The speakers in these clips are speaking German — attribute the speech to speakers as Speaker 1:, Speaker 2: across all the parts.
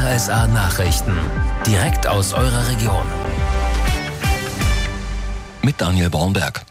Speaker 1: RSA Nachrichten. Direkt aus eurer Region.
Speaker 2: Mit Daniel Bornberg.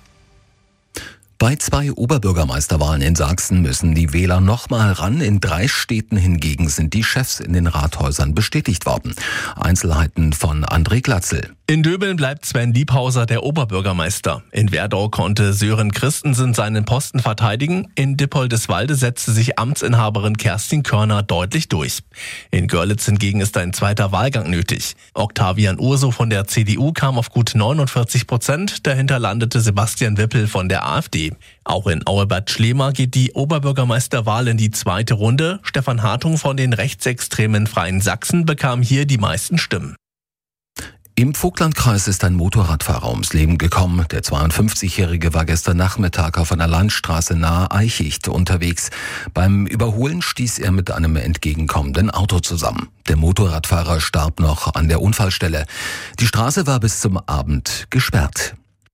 Speaker 2: Bei 2 Oberbürgermeisterwahlen in Sachsen müssen die Wähler nochmal ran. In 3 Städten hingegen sind die Chefs in den Rathäusern bestätigt worden. Einzelheiten von André Glatzel.
Speaker 3: In Döbeln bleibt Sven Liebhauser der Oberbürgermeister. In Werdau konnte Sören Christensen seinen Posten verteidigen. In Dippoldeswalde setzte sich Amtsinhaberin Kerstin Körner deutlich durch. In Görlitz hingegen ist ein zweiter Wahlgang nötig. Octavian Urso von der CDU kam auf gut 49%. Dahinter landete Sebastian Wippel von der AfD. Auch in Auebad Schlema geht die Oberbürgermeisterwahl in die zweite Runde. Stefan Hartung von den rechtsextremen Freien Sachsen bekam hier die meisten Stimmen.
Speaker 2: Im Vogtlandkreis ist ein Motorradfahrer ums Leben gekommen. Der 52-Jährige war gestern Nachmittag auf einer Landstraße nahe Eichicht unterwegs. Beim Überholen stieß er mit einem entgegenkommenden Auto zusammen. Der Motorradfahrer starb noch an der Unfallstelle. Die Straße war bis zum Abend gesperrt.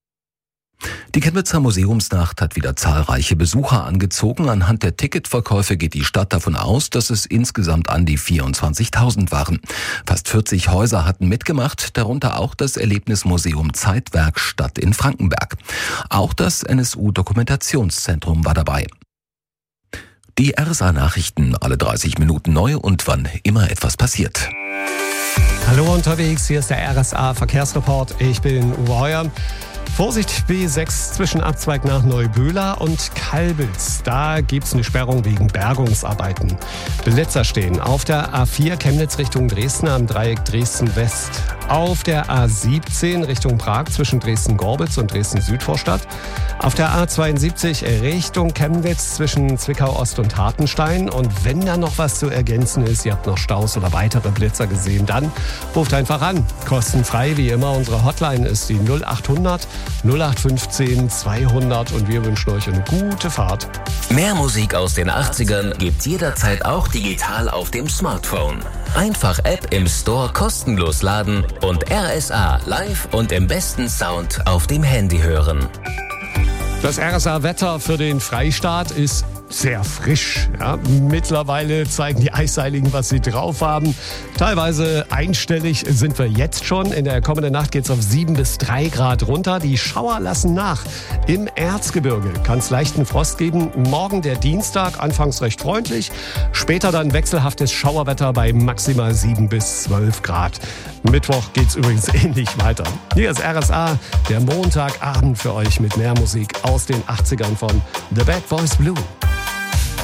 Speaker 2: Die Chemnitzer Museumsnacht hat wieder zahlreiche Besucher angezogen. Anhand der Ticketverkäufe geht die Stadt davon aus, dass es insgesamt an die 24.000 waren. Fast 40 Häuser hatten mitgemacht, darunter auch das Erlebnismuseum Zeitwerkstatt in Frankenberg. Auch das NSU-Dokumentationszentrum war dabei. Die RSA-Nachrichten alle 30 Minuten neu und wann immer etwas passiert.
Speaker 4: Hallo unterwegs, hier ist der RSA-Verkehrsreport. Ich bin Uwe Heuer. Vorsicht B6 zwischen Abzweig nach Neuböhler und Kalbitz. Da gibt's eine Sperrung wegen Bergungsarbeiten. Blitzer stehen auf der A4 Chemnitz Richtung Dresden am Dreieck Dresden-West. Auf der A17 Richtung Prag zwischen Dresden-Gorbitz und Dresden-Südvorstadt. Auf der A72 Richtung Chemnitz zwischen Zwickau-Ost und Hartenstein. Und wenn da noch was zu ergänzen ist, ihr habt noch Staus oder weitere Blitzer gesehen, dann ruft einfach an. Kostenfrei wie immer. Unsere Hotline ist die 0800 0815 200 und wir wünschen euch eine gute Fahrt.
Speaker 1: Mehr Musik aus den 80ern gibt's jederzeit auch digital auf dem Smartphone. Einfach App im Store kostenlos laden und RSA live und im besten Sound auf dem Handy hören.
Speaker 4: Das RSA-Wetter für den Freistaat ist sehr frisch. Ja, mittlerweile zeigen die Eisseiligen, was sie drauf haben. Teilweise einstellig sind wir jetzt schon. In der kommenden Nacht geht es auf 7 bis 3 Grad runter. Die Schauer lassen nach. Im Erzgebirge kann es leichten Frost geben. Morgen der Dienstag, anfangs recht freundlich. Später dann wechselhaftes Schauerwetter bei maximal 7 bis 12 Grad. Mittwoch geht es übrigens ähnlich weiter. Hier ist RSA, der Montagabend für euch mit mehr Musik aus den 80ern von The Bad Boys Blue.